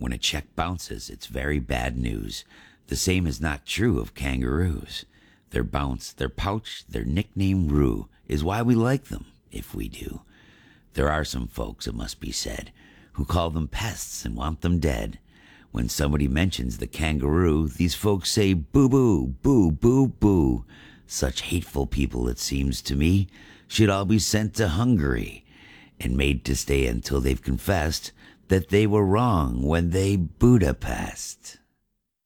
When a check bounces, it's very bad news. The same is not true of kangaroos. Their bounce, their pouch, their nickname Roo is why we like them, if we do. There are some folks, it must be said, who call them pests and want them dead. When somebody mentions the kangaroo, these folks say boo-boo, boo, boo. Such hateful people, it seems to me, should all be sent to Hungary and made to stay until they've confessed that they were wrong when they Budapest.